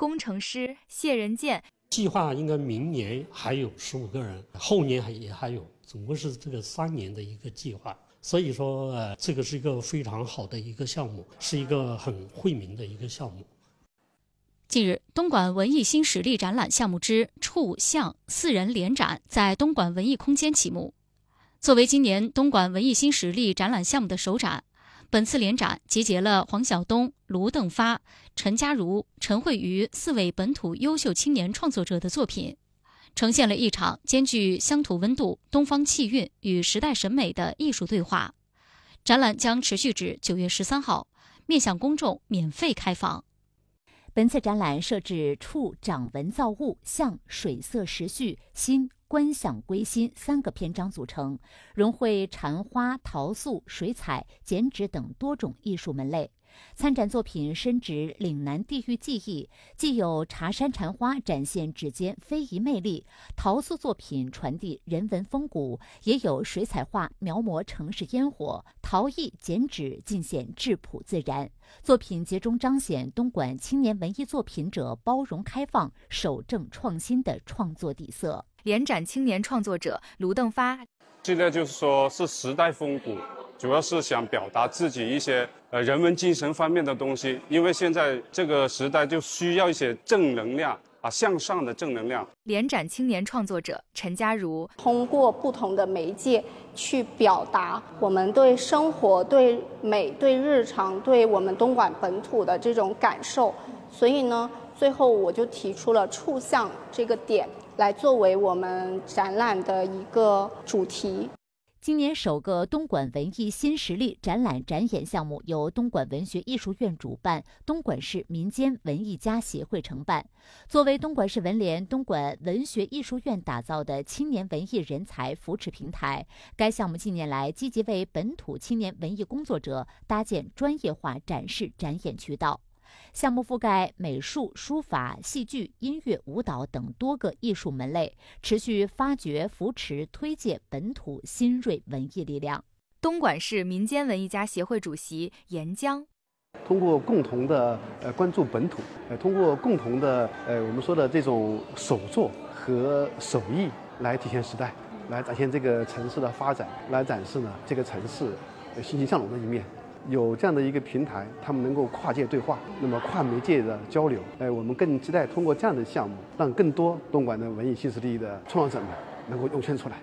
工程师谢仁健。 计划应该明年还有15个人，后年也还有，总共是这个3年的一个计划。所以说，这个是一个非常好的一个项目，是一个很惠民的一个项目。 近日，东莞文艺新实力展览项目之触象4人联展在东莞文艺空间启幕。作为今年东莞文艺新实力展览项目的首展，本次联展集结了黄晓东、卢邓发、陈嘉如、陈慧瑜4位本土优秀青年创作者的作品，呈现了一场兼具乡土温度、东方气韵与时代审美的艺术对话。展览将持续至9月13号，面向公众免费开放。 本次展览设置触掌纹造物、象水色时序、心观想归心3个篇章组成，融汇禅花、陶塑、水彩、剪纸等多种艺术门类。参展作品深植岭南地域记忆，既有茶山禅花展现指尖非遗魅力，陶塑作品传递人文风骨，也有水彩画描摹城市烟火，陶艺剪纸尽显质朴自然。作品集中彰显东莞青年文艺作品者包容开放、守正创新的创作底色。 联展青年创作者卢邓发， 现在就是说是时代风骨，主要是想表达自己一些人文精神方面的东西，因为现在这个时代就需要一些正能量向上的正能量。 联展青年创作者陈嘉如， 通过不同的媒介去表达我们对生活、对美、对日常、对我们东莞本土的这种感受，所以呢，最后我就提出了触象这个点来作为我们展览的一个主题。 今年首个东莞文艺新实力展览展演项目由东莞文学艺术院主办，东莞市民间文艺家协会承办。作为东莞市文联、东莞文学艺术院打造的青年文艺人才扶持平台，该项目近年来积极为本土青年文艺工作者搭建专业化展示展演渠道。项目覆盖美术、书法、戏剧、音乐、舞蹈等多个艺术门类，持续发掘、扶持、推介本土新锐文艺力量。 东莞市民间文艺家协会主席严江， 通过共同的关注本土，通过共同的我们说的这种手作和手艺来体现时代，来展现这个城市的发展，来展示呢这个城市欣欣向荣的一面。有这样的一个平台，他们能够跨界对话，那么跨媒介的交流，我们更期待通过这样的项目，让更多东莞的文艺新势力的创作者们能够涌现出来。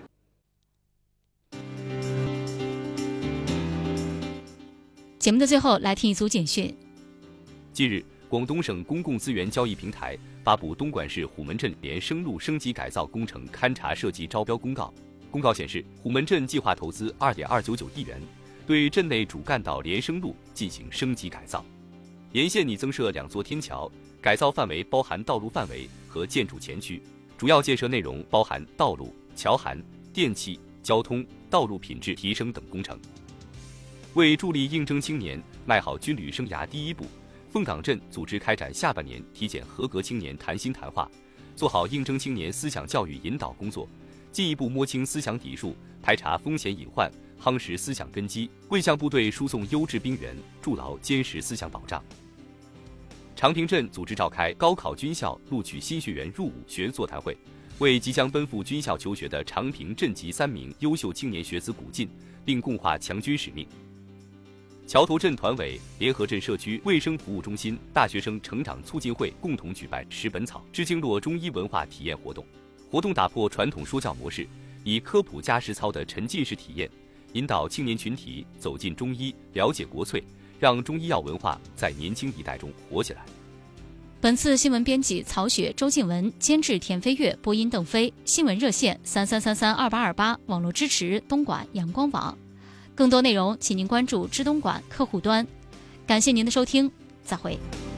节目的最后，来听一组简讯。 近日，广东省公共资源交易平台发布东莞市虎门镇连生路升级改造工程勘察设计招标公告。公告显示，虎门镇计划投资2.299亿元。对镇内主干道连生路进行升级改造，沿线拟增设2座天桥，改造范围包含道路范围和建筑前区，主要建设内容包含道路、桥涵、电气、交通、道路品质提升等工程。为助力应征青年迈好军旅生涯第一步，凤岗镇组织开展下半年体检合格青年谈心谈话，做好应征青年思想教育引导工作，进一步摸清思想底数，排查风险隐患，夯实思想根基，为向部队输送优质兵员筑牢坚实思想保障。长平镇组织召开高考军校录取新学员入伍学座谈会，为即将奔赴军校求学的长平镇级3名优秀青年学子鼓劲，并共话强军使命。桥头镇团委联合镇社区卫生服务中心、大学生成长促进会共同举办识本草、知经络中医文化体验活动。活动打破传统说教模式，以科普加实操的沉浸式体验，引导青年群体走进中医，了解国粹，让中医药文化在年轻一代中活起来。 本次新闻编辑曹雪、周静文，监制田飞跃，播音邓飞，新闻热线33332828，网络支持东莞阳光网。更多内容请您关注知东莞客户端。感谢您的收听，再会。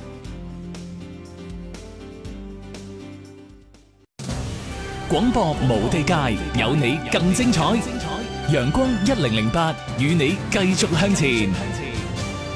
廣播無地界，有你更精彩。陽光1008與你繼續向前。